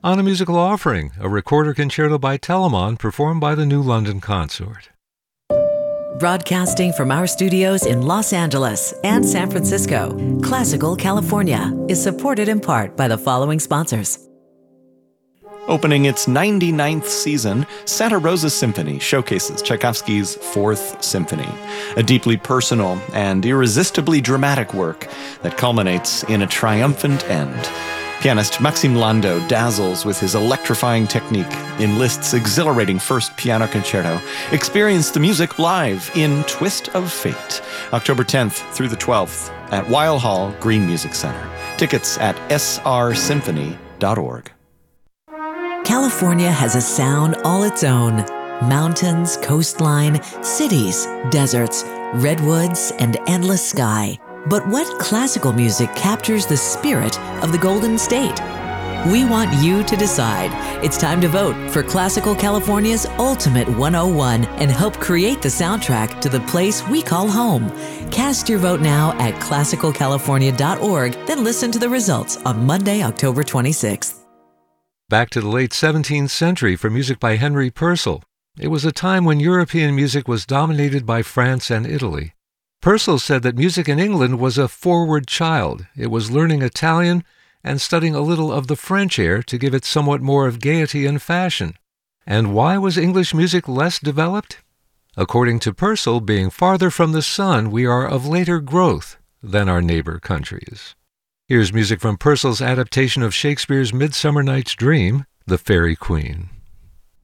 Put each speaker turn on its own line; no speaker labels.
On a musical offering, a recorder concerto by Telemann performed by the New London Consort.
Broadcasting from our studios in Los Angeles and San Francisco, Classical California is supported in part by the following sponsors.
Opening its 99th season, Santa Rosa Symphony showcases Tchaikovsky's Fourth Symphony, a deeply personal and irresistibly dramatic work that culminates in a triumphant end. Pianist Maxim Lando dazzles with his electrifying technique in Liszt's exhilarating first piano concerto. Experience the music live in Twist of Fate, October 10th through the 12th at Weil Hall Green Music Center. Tickets at srsymphony.org.
California has a sound all its own. Mountains, coastline, cities, deserts, redwoods, and endless sky. But what classical music captures the spirit of the Golden State? We want you to decide. It's time to vote for Classical California's Ultimate 101 and help create the soundtrack to the place we call home. Cast your vote now at classicalcalifornia.org, then listen to the results on Monday, October 26th.
Back to the late 17th century for music by Henry Purcell. It was a time when European music was dominated by France and Italy. Purcell said that music in England was a forward child. It was learning Italian and studying a little of the French air to give it somewhat more of gaiety and fashion. And why was English music less developed? According to Purcell, being farther from the sun, we are of later growth than our neighbor countries. Here's music from Purcell's adaptation of Shakespeare's Midsummer Night's Dream, The Faerie Queene.